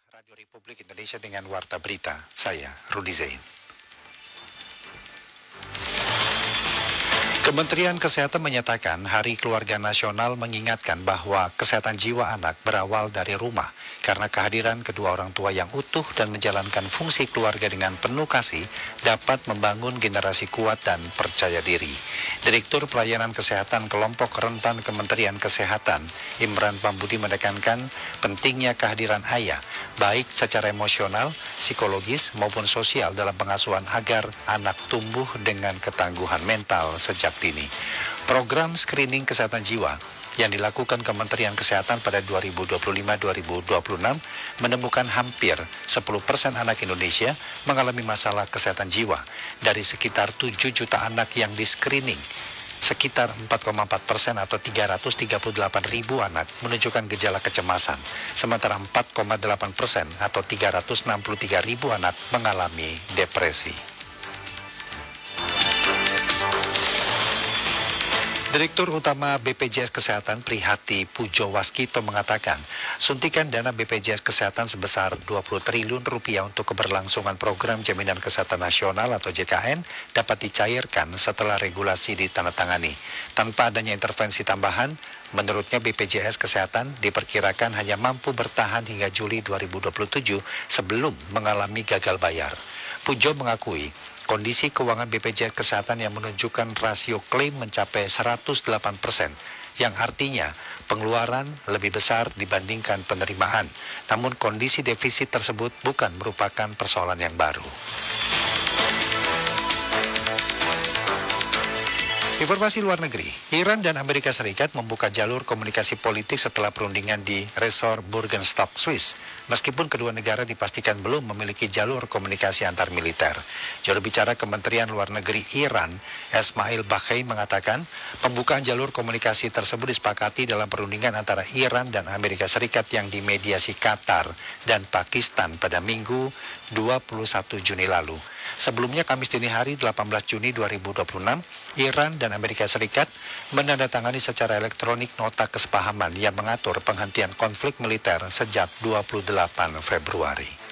Radio Republik Indonesia dengan Warta Berita. Saya Rudi Zain. Kementerian Kesehatan menyatakan Hari Keluarga Nasional mengingatkan bahwa kesehatan jiwa anak berawal dari rumah karena kehadiran kedua orang tua yang utuh dan menjalankan fungsi keluarga dengan penuh kasih dapat membangun generasi kuat dan percaya diri. Direktur Pelayanan Kesehatan Kelompok Rentan Kementerian Kesehatan, Imran Pambudi menekankan pentingnya kehadiran ayah, baik secara emosional, psikologis, maupun sosial dalam pengasuhan agar anak tumbuh dengan ketangguhan mental sejak dini. Program screening kesehatan jiwa yang dilakukan Kementerian Kesehatan pada 2025-2026 menemukan hampir 10% anak Indonesia mengalami masalah kesehatan jiwa. Dari sekitar 7 juta anak yang di-screening, sekitar 4,4% atau 338 ribu anak menunjukkan gejala kecemasan, sementara 4,8% atau 363 ribu anak mengalami depresi. Direktur Utama BPJS Kesehatan Prihati Pujo Waskito mengatakan, suntikan dana BPJS Kesehatan sebesar 20 triliun rupiah untuk keberlangsungan program Jaminan Kesehatan Nasional atau JKN dapat dicairkan setelah regulasi ditandatangani. Tanpa adanya intervensi tambahan, menurutnya BPJS Kesehatan diperkirakan hanya mampu bertahan hingga Juli 2027 sebelum mengalami gagal bayar. Pujo mengakui, kondisi keuangan BPJS Kesehatan yang menunjukkan rasio klaim mencapai 108%, yang artinya pengeluaran lebih besar dibandingkan penerimaan. Namun kondisi defisit tersebut bukan merupakan persoalan yang baru. Informasi luar negeri, Iran dan Amerika Serikat membuka jalur komunikasi politik setelah perundingan di Resort Burgenstock, Swiss. Meskipun kedua negara dipastikan belum memiliki jalur komunikasi antar militer. Juru bicara Kementerian Luar Negeri Iran, Esmail Baghei mengatakan, pembukaan jalur komunikasi tersebut disepakati dalam perundingan antara Iran dan Amerika Serikat yang dimediasi Qatar dan Pakistan pada Minggu 21 Juni lalu. Sebelumnya Kamis dini hari 18 Juni 2026, Iran dan Amerika Serikat menandatangani secara elektronik nota kesepahaman yang mengatur penghentian konflik militer sejak 28 Februari.